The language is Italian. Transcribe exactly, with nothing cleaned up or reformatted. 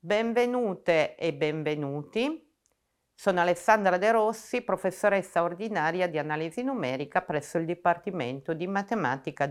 Benvenute e benvenuti. Sono Alessandra De Rossi, professoressa ordinaria di analisi numerica presso il Dipartimento di Matematica